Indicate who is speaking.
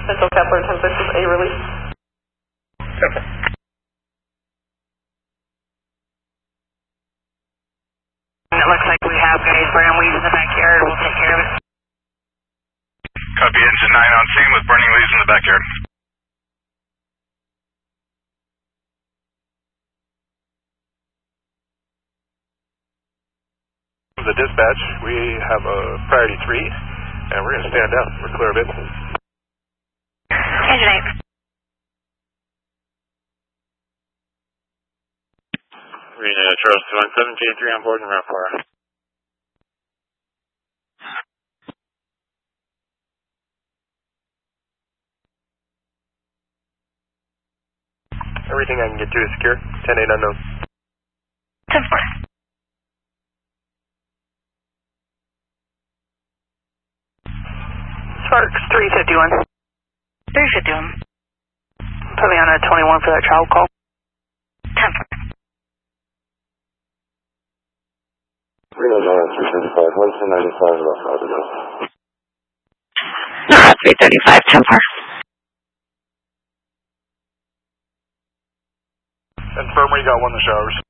Speaker 1: Central Kepler 10-6 is A release.
Speaker 2: Kepler.
Speaker 3: It looks like we have guys burning leaves in the backyard. We'll take care of it.
Speaker 4: Copy, engine 9 on scene with burning leaves in the backyard.
Speaker 5: The dispatch, we have a priority 3, and we're going to stand down. We're clear of it.
Speaker 3: Engine 8.
Speaker 4: Reno Charles 217, J3 on board and route 4.
Speaker 5: Everything I can get to is secure. 10-8 unknown.
Speaker 3: 10-4.
Speaker 1: Sparks 351.
Speaker 3: 351.
Speaker 1: Put me on a 21 for that travel call.
Speaker 3: 10-4.
Speaker 4: Reno Charles 335, 195 about 5 to go.
Speaker 3: 335, 10-4.
Speaker 5: Confirm where you got one in the showers.